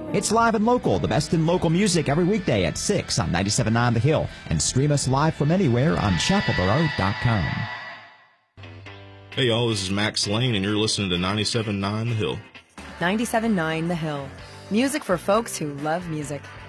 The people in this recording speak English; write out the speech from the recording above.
It's Live and Local, the best in local music every weekday at 6 on 97.9 The Hill. And stream us live from anywhere on chapelboro.com. Hey y'all, this is Max Lane and you're listening to 97.9 The Hill. 97.9 The Hill. Music for folks who love music.